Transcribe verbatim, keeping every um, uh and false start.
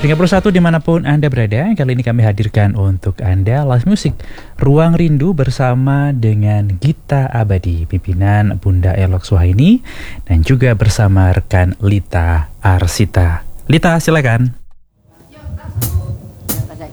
tiga puluh satu dimanapun Anda berada, kali ini kami hadirkan untuk Anda live music Ruang Rindu bersama dengan Gita Abadi, pimpinan Bunda Elok Suhaini, dan juga bersama rekan Lita Arsita. Lita, silakan.